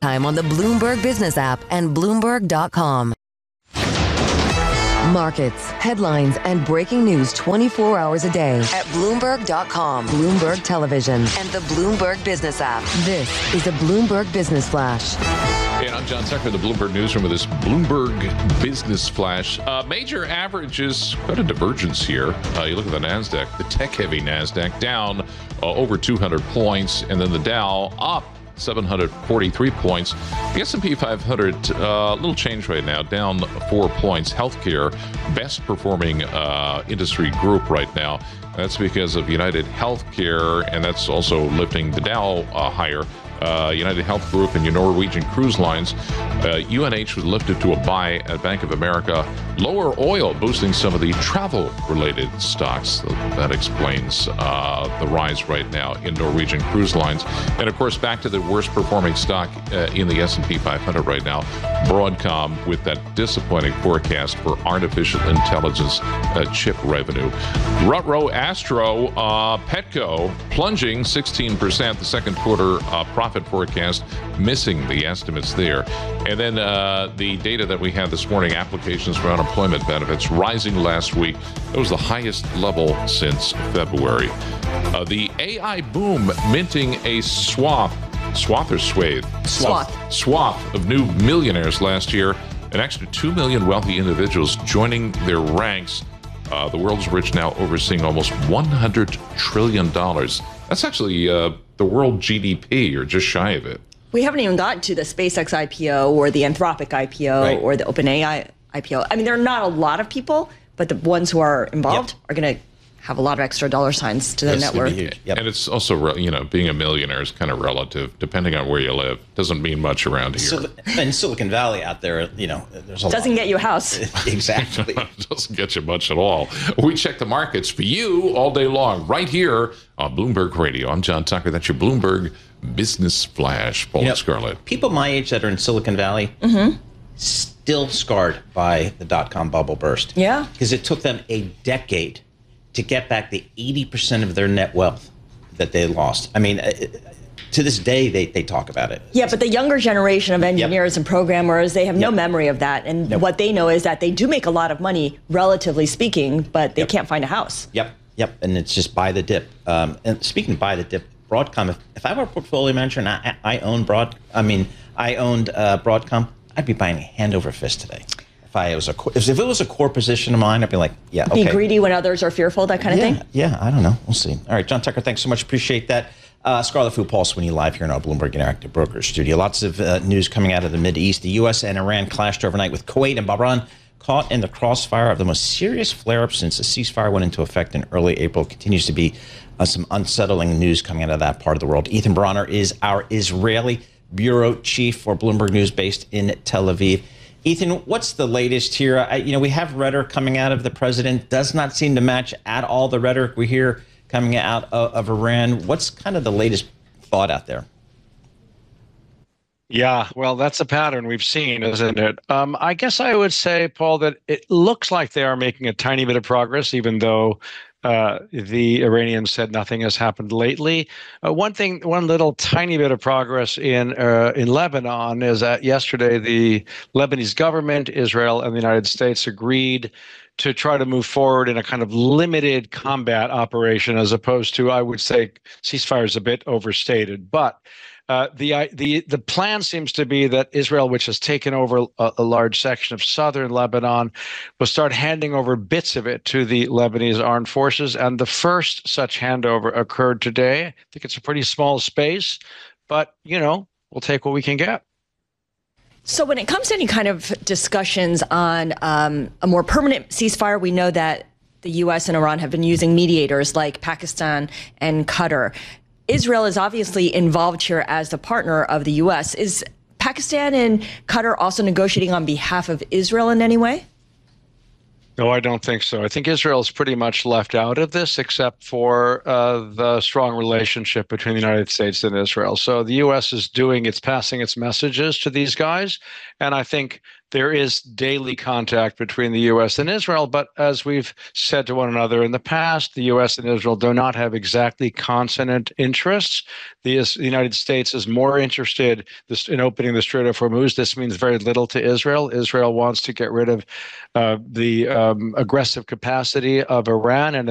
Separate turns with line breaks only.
anytime on the Bloomberg Business app and Bloomberg.com. Markets, headlines, and breaking news 24 hours a day at Bloomberg.com, Bloomberg Television, and the Bloomberg Business app. This is a Bloomberg Business Flash.
And I'm John Tucker in the Bloomberg Newsroom with this Bloomberg Business Flash. Major averages, quite a divergence here. You look at the NASDAQ, the tech-heavy NASDAQ, down over 200 points, and then the Dow up 743 points. The S&P 500, little change right now, down 4 points. Healthcare, best performing industry group right now. That's because of United Healthcare, and that's also lifting the Dow higher. United Health Group and your Norwegian Cruise Lines. UNH was lifted to a buy at Bank of America. Lower oil boosting some of the travel-related stocks. That explains the rise right now in Norwegian Cruise Lines. And, of course, back to the worst-performing stock in the S&P 500 right now, Broadcom, with that disappointing forecast for artificial intelligence chip revenue. Rutro Astro, Petco, plunging 16%. The second quarter profit forecast missing the estimates there. And then the data that we had this morning, applications for unemployment benefits rising last week. It was the highest level since February. The AI boom minting a swath of new millionaires last year. An extra 2 million wealthy individuals joining their ranks. The world's rich now overseeing almost $100 trillion. That's actually the world GDP, or just shy of it.
We haven't even gotten to the SpaceX IPO or the Anthropic IPO
right.
or the OpenAI IPO. I mean, there are not a lot of people, but the ones who are involved are going to have a lot of extra dollar signs to their net worth.
Yep. And it's also, being a millionaire is kind of relative, depending on where you live. Doesn't mean much around here.
In Silicon Valley out there, there's a
Doesn't
lot.
get you a house.
Exactly.
It doesn't get you much at all. We check the markets for you all day long, right here on Bloomberg Radio. I'm John Tucker. That's your Bloomberg Business Flash. Paul and Scarlett.
People my age that are in Silicon Valley still scarred by the dot-com bubble burst.
Yeah.
Because it took them a decade to get back the 80% of their net wealth that they lost. I mean, to this day, they talk about it.
Yeah, but the younger generation of engineers and programmers, they have no memory of that. And what they know is that they do make a lot of money, relatively speaking, but they can't find a house.
Yep. And it's just buy the dip. And speaking of buy the dip, Broadcom, if I were a portfolio manager and I owned Broadcom, I'd be buying hand over fist today. If it was a core position of mine, I'd be like, okay.
Be greedy when others are fearful, that kind of thing?
Yeah, I don't know. We'll see. All right, John Tucker, thanks so much. Appreciate that. Scarlett Fu, Paul Sweeney live here in our Bloomberg Interactive Brokers studio. Lots of news coming out of the Mideast. The U.S. and Iran clashed overnight with Kuwait and Bahrain, caught in the crossfire of the most serious flare-up since the ceasefire went into effect in early April. Continues to be some unsettling news coming out of that part of the world. Ethan Bronner is our Israeli bureau chief for Bloomberg News based in Tel Aviv. Ethan, what's the latest here? We have rhetoric coming out of the president. Does not seem to match at all the rhetoric we hear coming out of Iran. What's kind of the latest thought out there?
Yeah, well, that's a pattern we've seen, isn't it? I guess I would say, Paul, that it looks like they are making a tiny bit of progress, even though the Iranians said nothing has happened lately. One little tiny bit of progress in Lebanon is that yesterday the Lebanese government, Israel, and the United States agreed to try to move forward in a kind of limited combat operation, as opposed to, I would say, ceasefire is a bit overstated, but. The plan seems to be that Israel, which has taken over a large section of southern Lebanon, will start handing over bits of it to the Lebanese armed forces. And the first such handover occurred today. I think it's a pretty small space, but, we'll take what we can get.
So when it comes to any kind of discussions on a more permanent ceasefire, we know that the U.S. and Iran have been using mediators like Pakistan and Qatar. Israel is obviously involved here as the partner of the U.S. Is Pakistan and Qatar also negotiating on behalf of Israel in any way?
No, I don't think so. I think Israel is pretty much left out of this, except for the strong relationship between the United States and Israel. So the U.S. is passing its messages to these guys. And I think there is daily contact between the U.S. and Israel. But as we've said to one another in the past, the U.S. and Israel do not have exactly consonant interests. The United States is more interested in opening the Strait of Hormuz. This means very little to Israel. Israel wants to get rid of the aggressive capacity of Iran, and